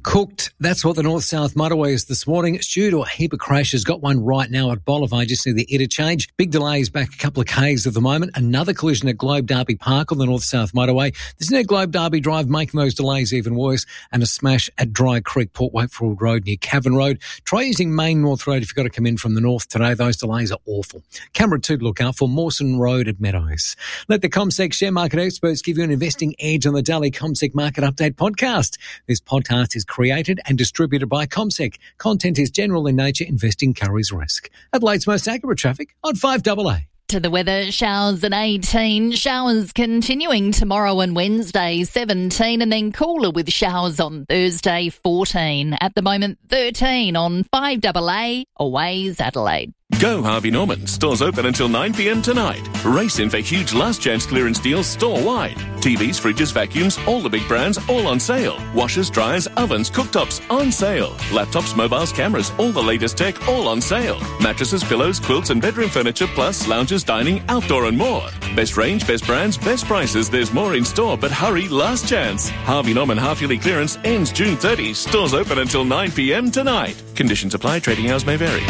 Cooked. That's what the North-South motorway is this morning. It's due to a heap of crashes. Got one right now at Boulevard, just near the interchange. Big delays back a couple of Ks at the moment. Another collision at Globe Derby Park on the North-South motorway. There's no Globe Derby Drive, making those delays even worse. And a smash at Dry Creek, Port Wakefield Road near Cavan Road. Try using Main North Road if you've got to come in from the north today. Those delays are awful. Camera 2 to look out for Mawson Road at Meadows. Let the CommSec share market experts give you an investing edge on the daily CommSec Market Update podcast. This podcast is created and distributed by CommSec. Content is general in nature. Investing carries risk. Adelaide's most accurate traffic on 5AA. To the weather, showers at 18, showers continuing tomorrow and Wednesday, 17, and then cooler with showers on Thursday, 14. At the moment, 13 on 5AA, Always Adelaide. Go Harvey Norman. Stores open until 9 p.m. tonight. Race in for huge last chance clearance deals store-wide. TVs, fridges, vacuums, all the big brands, all on sale. Washers, dryers, ovens, cooktops, on sale. Laptops, mobiles, cameras, all the latest tech, all on sale. Mattresses, pillows, quilts and bedroom furniture, plus lounges, dining, outdoor and more. Best range, best brands, best prices. There's more in store, but hurry, last chance. Harvey Norman half-yearly clearance ends June 30. Stores open until 9 p.m. tonight. Conditions apply. Trading hours may vary.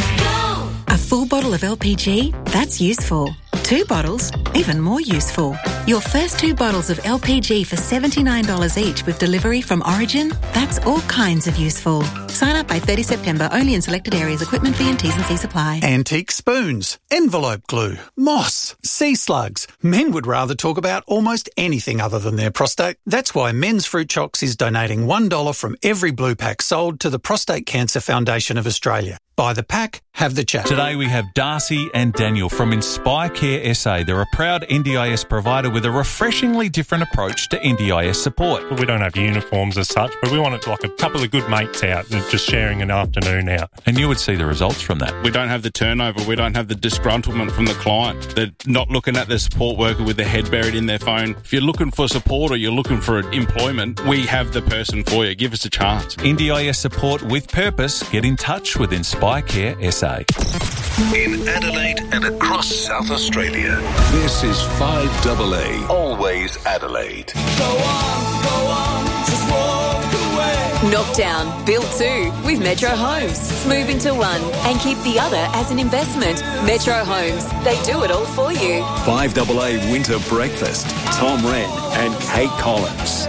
A full bottle of LPG? That's useful. 2 bottles? Even more useful. Your first 2 bottles of LPG for $79 each with delivery from Origin? That's all kinds of useful. Sign up by 30 September only in selected areas. Equipment fee and T's and C's apply. Antique spoons, envelope glue, moss, sea slugs. Men would rather talk about almost anything other than their prostate. That's why Men's Fruit Chocks is donating $1 from every blue pack sold to the Prostate Cancer Foundation of Australia. Buy the pack, have the chat. Today we have Darcy and Daniel from Inspire Care SA. They're a proud NDIS provider with a refreshingly different approach to NDIS support. We don't have uniforms as such, but we want it like a couple of good mates out and just sharing an afternoon out. And you would see the results from that. We don't have the turnover. We don't have the disgruntlement from the client. They're not looking at the support worker with their head buried in their phone. If you're looking for support or you're looking for employment, we have the person for you. Give us a chance. NDIS support with purpose. Get in touch with Inspire Care SA. In Adelaide and across South Australia, this is 5AA, Always Adelaide. Go on, just walk away. Knockdown, build 2 with Metro Homes. Move into one and keep the other as an investment. Metro Homes, they do it all for you. 5AA Winter Breakfast. Tom Wren and Kate Collins.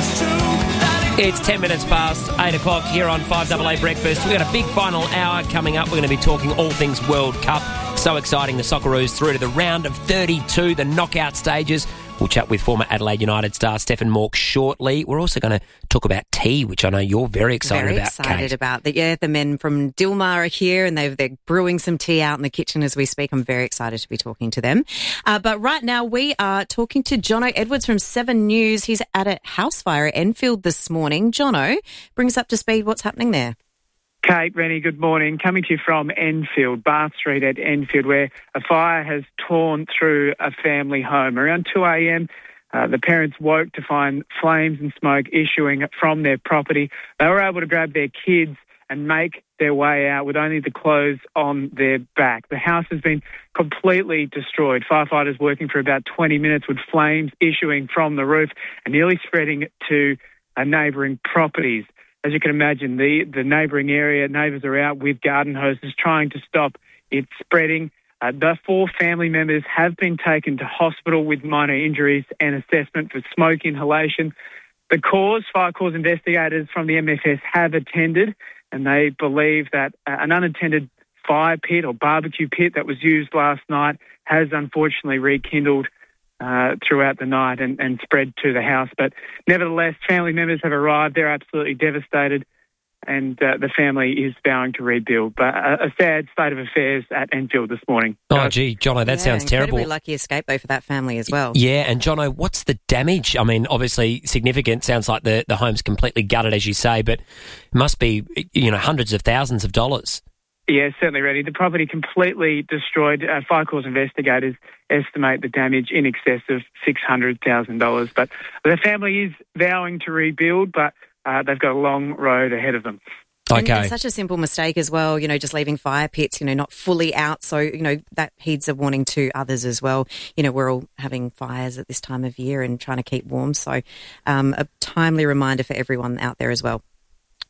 It's 10 minutes past 8 o'clock here on 5AA Breakfast. We've got a big final hour coming up. We're going to be talking all things World Cup. So exciting. The Socceroos through to the round of 32, the knockout stages. We'll chat with former Adelaide United star Stefan Mork shortly. We're also going to talk about tea, which I know you're very excited about, Kate. Very excited about that. Yeah, the men from Dilmah are here and they're brewing some tea out in the kitchen as we speak. I'm very excited to be talking to them. But right now we are talking to Jono Edwards from 7 News. He's at a house fire at Enfield this morning. Jono, bring us up to speed. What's happening there? Kate, Rennie, good morning. Coming to you from Enfield, Bath Street at Enfield, where a fire has torn through a family home. Around 2 a.m, the parents woke to find flames and smoke issuing from their property. They were able to grab their kids and make their way out with only the clothes on their back. The house has been completely destroyed. Firefighters working for about 20 minutes with flames issuing from the roof and nearly spreading to neighbouring properties. As you can imagine, the neighbouring area, neighbours are out with garden hoses trying to stop it spreading. The 4 family members have been taken to hospital with minor injuries and assessment for smoke inhalation. The fire cause investigators from the MFS have attended, and they believe that an unattended fire pit or barbecue pit that was used last night has unfortunately rekindled throughout the night and spread to the house. But nevertheless, family members have arrived. They're absolutely devastated, and the family is vowing to rebuild. But a sad state of affairs at Enfield this morning. Oh, gee, Jono, that sounds terrible. Incredibly lucky escape, though, for that family as well. Yeah, and Jono, what's the damage? I mean, obviously significant. Sounds like the home's completely gutted, as you say, but it must be, hundreds of thousands of dollars. Yeah, certainly, Reddy. The property completely destroyed. Fire cause investigators estimate the damage in excess of $600,000. But the family is vowing to rebuild, but they've got a long road ahead of them. Okay. And such a simple mistake as well, just leaving fire pits, not fully out. So, that heeds a warning to others as well. We're all having fires at this time of year and trying to keep warm. So a timely reminder for everyone out there as well.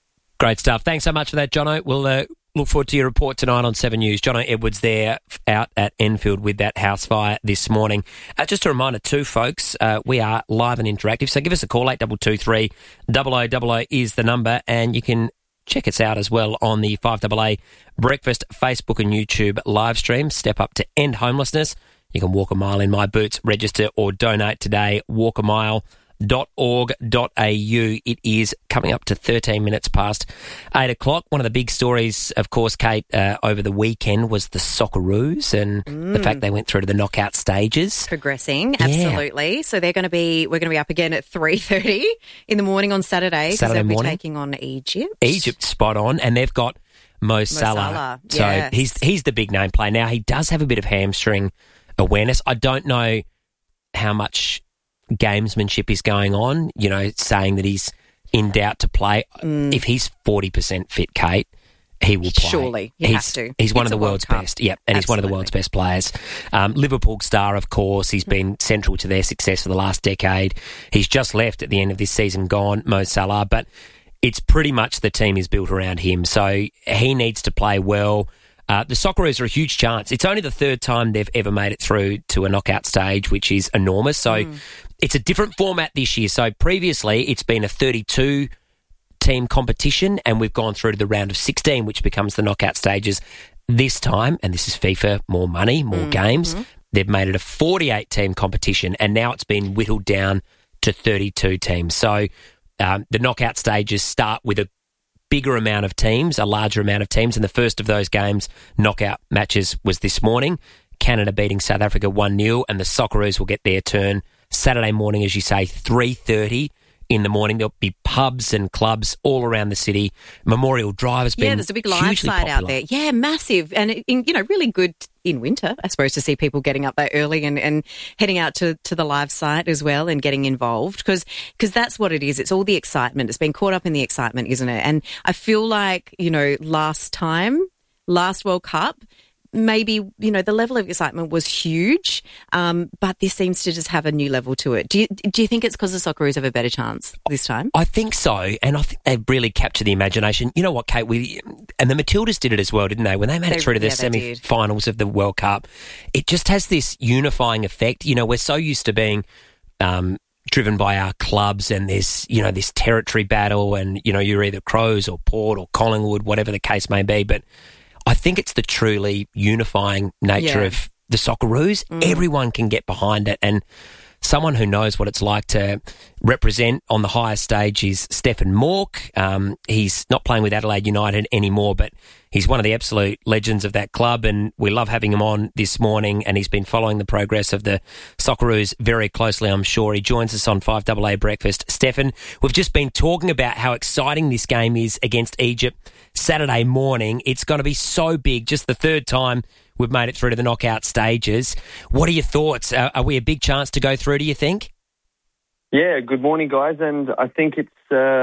Great stuff. Thanks so much for that, Jono. We'll look forward to your report tonight on 7 News. Jono Edwards there out at Enfield with that house fire this morning. Just a reminder too, folks, we are live and interactive, so give us a call, 8223 0000 is the number, and you can check us out as well on the 5AA Breakfast Facebook and YouTube live stream. Step up to end homelessness. You can walk a mile in my boots, register or donate today, walkamile.org.au. It is coming up to 13 minutes past 8 o'clock. One of the big stories, of course, Kate, over the weekend was the Socceroos and the fact they went through to the knockout stages. Progressing, absolutely. So we're going to be up again at 3:30 in the morning on Saturday because they'll be taking on Egypt. Egypt, spot on, and they've got Mo Salah. So he's the big name player. Now, he does have a bit of hamstring awareness. I don't know how much gamesmanship is going on, saying that he's in doubt to play. If he's 40% fit, Kate, he will play. Surely, he has to. He's one of the world's best. Yep, and he's one of the world's best players. Liverpool star, of course. He's been central to their success for the last decade. He's just left at the end of this season, gone, Mo Salah, but it's pretty much the team is built around him, so he needs to play well. The Socceroos are a huge chance. It's only the third time they've ever made it through to a knockout stage, which is enormous. So it's a different format this year. So previously it's been a 32-team competition and we've gone through to the round of 16, which becomes the knockout stages. This time, and this is FIFA, more money, more games, they've made it a 48-team competition and now it's been whittled down to 32 teams. So the knockout stages start with a bigger amount of teams, a larger amount of teams, and the first of those games, knockout matches, was this morning. Canada beating South Africa 1-0, and the Socceroos will get their turn Saturday morning, as you say, 3:30 in the morning. There'll be pubs and clubs all around the city. Memorial Drive has been there's a big live site out there. Yeah, massive, and really good in winter, I suppose, to see people getting up that early and heading out to the live site as well and getting involved because that's what it is. It's all the excitement. It's been caught up in the excitement, isn't it? And I feel like, last World Cup, maybe, the level of excitement was huge, but this seems to just have a new level to it. Do you think it's because the Socceroos have a better chance this time? I think so, and I think they've really captured the imagination. You know what, Kate? And the Matildas did it as well, didn't they? When they made it through to the semi-finals of the World Cup, it just has this unifying effect. We're so used to being driven by our clubs and there's, this territory battle and, you're either Crows or Port or Collingwood, whatever the case may be, but I think it's the truly unifying nature of the Socceroos. Everyone can get behind it, and someone who knows what it's like to represent on the highest stage is Stefan Mork. He's not playing with Adelaide United anymore, but he's one of the absolute legends of that club, and we love having him on this morning, and he's been following the progress of the Socceroos very closely, I'm sure. He joins us on 5AA Breakfast. Stefan, we've just been talking about how exciting this game is against Egypt Saturday morning. It's going to be so big, just the third time we've made it through to the knockout stages. What are your thoughts? Are we a big chance to go through, do you think? Yeah, good morning, guys. And I think it's,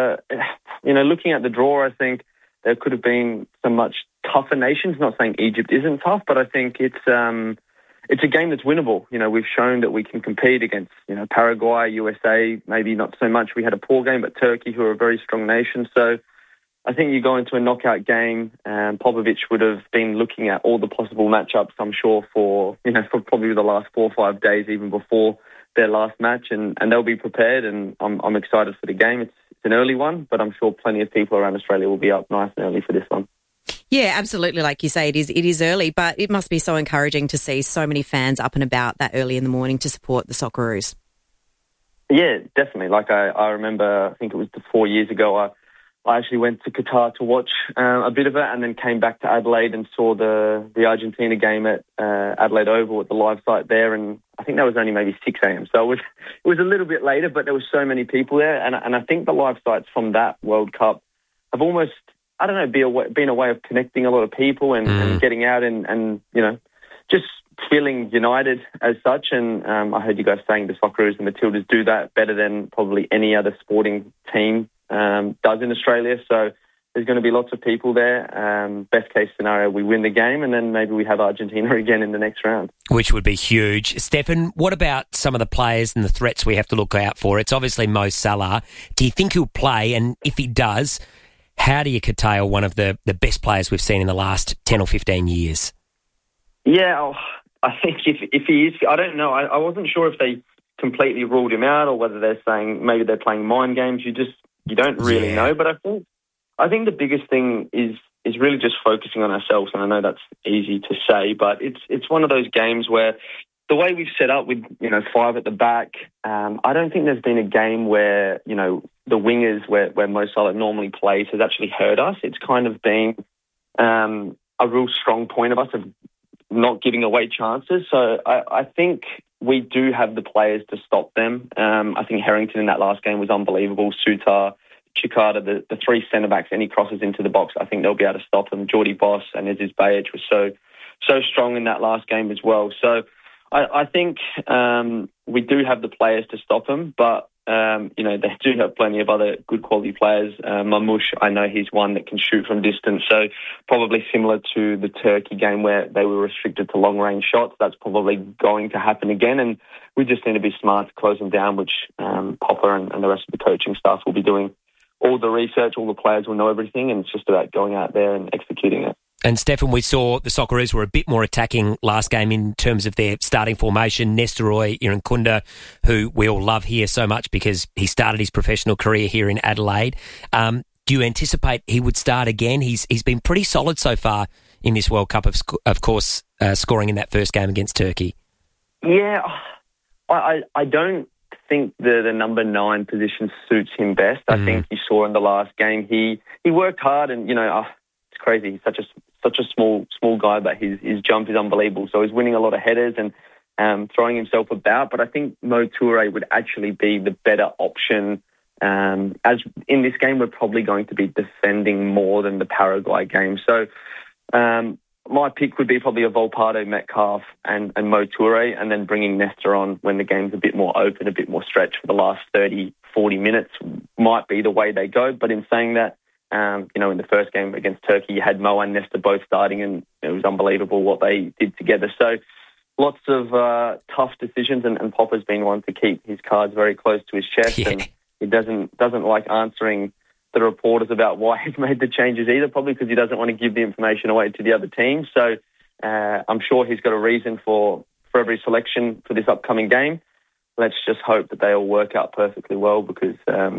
looking at the draw, I think there could have been some much tougher nations. Not saying Egypt isn't tough, but I think it's a game that's winnable. We've shown that we can compete against, Paraguay, USA, maybe not so much. We had a poor game, but Turkey, who are a very strong nation. So I think you go into a knockout game, and Popovic would have been looking at all the possible matchups, I'm sure, for probably the last 4 or 5 days, even before their last match, and they'll be prepared, and I'm excited for the game. It's an early one, but I'm sure plenty of people around Australia will be up nice and early for this one. Yeah, absolutely. Like you say, it is early, but it must be so encouraging to see so many fans up and about that early in the morning to support the Socceroos. Yeah, definitely. Like I remember, I think it was 4 years ago, I actually went to Qatar to watch a bit of it and then came back to Adelaide and saw the Argentina game at Adelaide Oval at the live site there, and I think that was only maybe 6 a.m. So it was a little bit later, but there were so many people there, and I think the live sites from that World Cup have almost, I don't know, been a way of connecting a lot of people and getting out and just feeling united as such. And I heard you guys saying the Socceroos and Matildas do that better than probably any other sporting team does in Australia. So there's going to be lots of people there. Best case scenario, we win the game and then maybe we have Argentina again in the next round. Which would be huge. Stefan, what about some of the players and the threats we have to look out for? It's obviously Mo Salah. Do you think he'll play? And if he does, how do you curtail one of the best players we've seen in the last 10 or 15 years? Yeah, I think if he is, I don't know. I wasn't sure if they completely ruled him out or whether they're saying maybe they're playing mind games. You don't really know. But I think the biggest thing is really just focusing on ourselves. And I know that's easy to say, but it's one of those games where the way we've set up with, 5 at the back, I don't think there's been a game where, the wingers where Mo Salah normally plays has actually hurt us. It's kind of been a real strong point of us of not giving away chances. So I think we do have the players to stop them. I think Harrington in that last game was unbelievable. Sutar, Chikata, the 3 centre-backs, any crosses into the box, I think they'll be able to stop them. Jordy Boss and Aziz Bayic was so strong in that last game as well. So I think we do have the players to stop them, but they do have plenty of other good quality players. Mamouche, I know he's one that can shoot from distance, so probably similar to the Turkey game where they were restricted to long-range shots. That's probably going to happen again, and we just need to be smart to close them down, which Popper and the rest of the coaching staff will be doing all the research. All the players will know everything, and it's just about going out there and executing it. And Stefan, we saw the Socceroos were a bit more attacking last game in terms of their starting formation. Nestoroy Irankunda, who we all love here so much because he started his professional career here in Adelaide. Do you anticipate he would start again? He's been pretty solid so far in this World Cup, of course, scoring in that first game against Turkey. Yeah, I don't think the number 9 position suits him best. I think you saw in the last game he worked hard, and it's crazy. He's such a small guy, but his jump is unbelievable. So he's winning a lot of headers and throwing himself about. But I think Mo Toure would actually be the better option. As in this game, we're probably going to be defending more than the Paraguay game. So my pick would be probably a Volpato, Metcalf and Mo Toure, and then bringing Nesta on when the game's a bit more open, a bit more stretched for the last 30, 40 minutes might be the way they go. But in saying that, in the first game against Turkey, you had Mo and Nesta both starting, and it was unbelievable what they did together. So lots of tough decisions, and Popper's been one to keep his cards very close to his chest, and he doesn't like answering the reporters about why he's made the changes either, probably because he doesn't want to give the information away to the other team. So I'm sure he's got a reason for every selection for this upcoming game. Let's just hope that they all work out perfectly well because,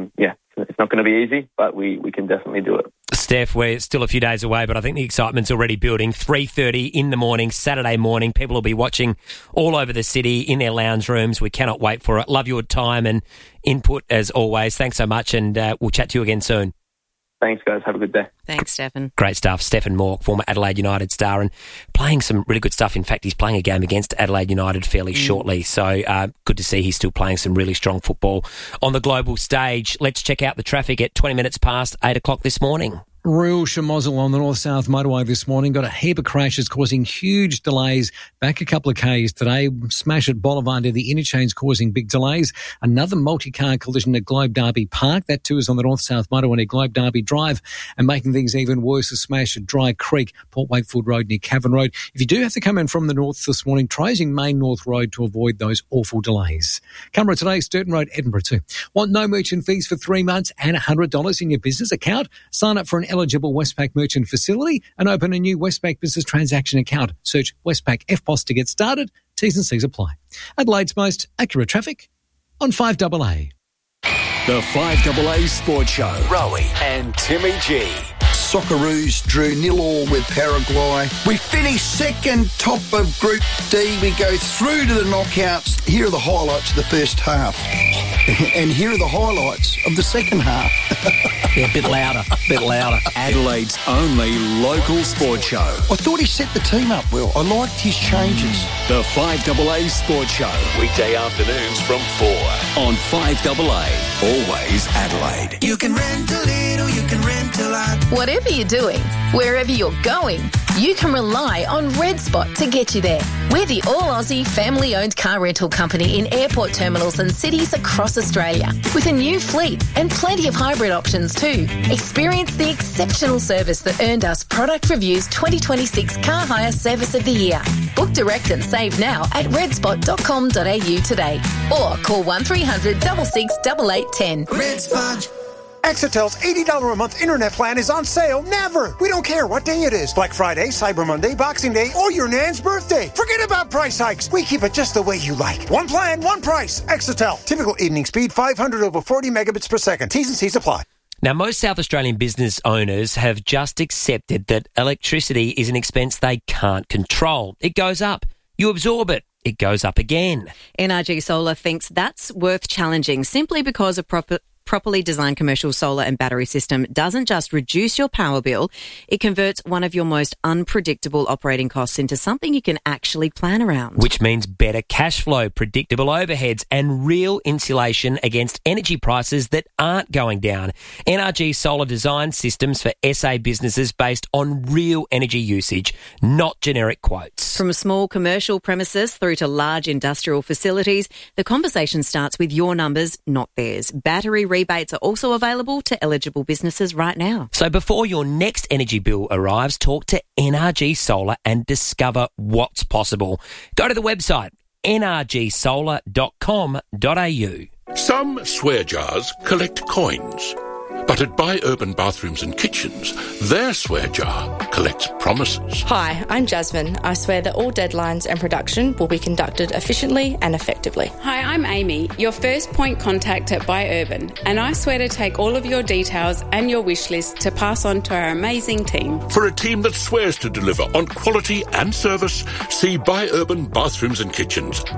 it's not going to be easy, but we can definitely do it. Steph, we're still a few days away, but I think the excitement's already building. 3:30 in the morning, Saturday morning. People will be watching all over the city in their lounge rooms. We cannot wait for it. Love your time and input as always. Thanks so much, and we'll chat to you again soon. Thanks, guys. Have a good day. Thanks, Stefan. Great stuff. Stefan Mork, former Adelaide United star, and playing some really good stuff. In fact, he's playing a game against Adelaide United fairly shortly. So good to see he's still playing some really strong football on the global stage. Let's check out the traffic at 20 minutes past 8 o'clock this morning. Real Shamozzle on the north-south motorway this morning. Got a heap of crashes causing huge delays. Back a couple of Ks today. Smash at Boulevard near the interchange causing big delays. Another multi-car collision at Globe Derby Park. That too is on the north-south motorway near Globe Derby Drive. And making things even worse, a smash at Dry Creek, Port Wakefield Road near Cavan Road. If you do have to come in from the north this morning, try using Main North Road to avoid those awful delays. Camera today, Sturton Road, Edinburgh too. Want no merchant fees for 3 months and $100 in your business account? Sign up for an eligible Westpac merchant facility and open a new Westpac business transaction account. Search Westpac FPOS to get started. T's and C's apply. Adelaide's most accurate traffic on 5AA. The 5AA Sports Show. Rowie and Timmy G. Socceroos drew 0-0 with Paraguay. We finished second, top of Group D. We go through to the knockouts. Here are the highlights of the first half. And here are the highlights of the second half. Yeah, a bit louder. Adelaide's only local sports show. I thought he set the team up well. I liked his changes. The 5AA Sports Show. Weekday afternoons from 4 on 5AA. Always Adelaide. You can rent a little, you can rent a lot. Whatever you're doing, wherever you're going, you can rely on Red Spot to get you there. We're the all-Aussie, family-owned car rental company in airport terminals and cities across Australia, with a new fleet and plenty of hybrid options too. Experience the exceptional service that earned us Product Review's 2026 Car Hire Service of the Year. Book direct and save now at redspot.com.au today, or call 1300 66 8810. Red Spot. Exatel's $80 a month internet plan is on sale never. We don't care what day it is. Black Friday, Cyber Monday, Boxing Day, or your nan's birthday. Forget about price hikes. We keep it just the way you like. One plan, one price. Exatel. Typical evening speed 500 over 40 megabits per second. T's and C's apply. Now, most South Australian business owners have just accepted that electricity is an expense they can't control. It goes up. You absorb it. It goes up again. NRG Solar thinks that's worth challenging simply because a properly designed commercial solar and battery system doesn't just reduce your power bill, it converts one of your most unpredictable operating costs into something you can actually plan around. Which means better cash flow, predictable overheads and real insulation against energy prices that aren't going down. NRG Solar designs systems for SA businesses based on real energy usage, not generic quotes. From small commercial premises through to large industrial facilities, the conversation starts with your numbers, not theirs. Battery rebates are also available to eligible businesses right now. So before your next energy bill arrives, talk to NRG Solar and discover what's possible. Go to the website nrgsolar.com.au. Some swear jars collect coins. But at Buy Urban Bathrooms and Kitchens, their swear jar collects promises. Hi, I'm Jasmine. I swear that all deadlines and production will be conducted efficiently and effectively. Hi, I'm Amy, your first point contact at Buy Urban, and I swear to take all of your details and your wish list to pass on to our amazing team. For a team that swears to deliver on quality and service, see Buy Urban Bathrooms and Kitchens.